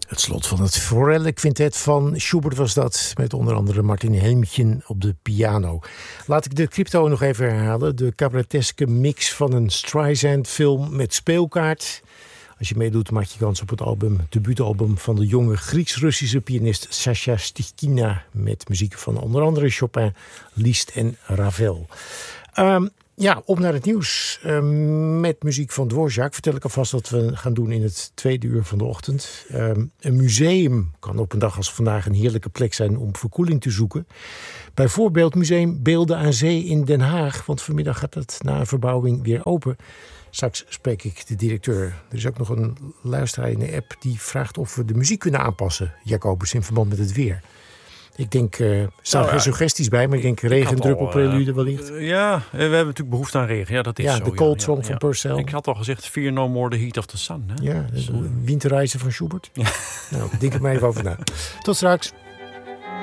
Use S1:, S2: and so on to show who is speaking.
S1: Het slot van het Forelle Quintet van Schubert was dat. Met onder andere Martin Helmchen op de piano. Laat ik de crypto nog even herhalen. De cabareteske mix van een Streisand-film met speelkaart. Als je meedoet maak je kans op het debuutalbum van de jonge Grieks-Russische pianist Sasha Stichkina. Met muziek van onder andere Chopin, Liszt en Ravel. Op naar het nieuws. Met muziek van Dvorak vertel ik alvast wat we gaan doen in het tweede uur van de ochtend. Een museum kan op een dag als vandaag een heerlijke plek zijn om verkoeling te zoeken. Bijvoorbeeld Museum Beelden aan Zee in Den Haag. Want vanmiddag gaat het na een verbouwing weer open. Straks spreek ik de directeur. Er is ook nog een luisteraar in de app die vraagt of we de muziek kunnen aanpassen. Jacobus, in verband met het weer. Ik denk, er staan geen suggesties bij, maar ik denk regendruppelprelude wellicht.
S2: We hebben natuurlijk behoefte aan regen. Ja, dat is zo.
S1: De Cold Song van Purcell.
S2: Ik had al gezegd, Fear No More, The Heat of the Sun. Hè?
S1: Ja, dus Winterreizen van Schubert. Ja. Nou, denk er maar even over na. Tot straks.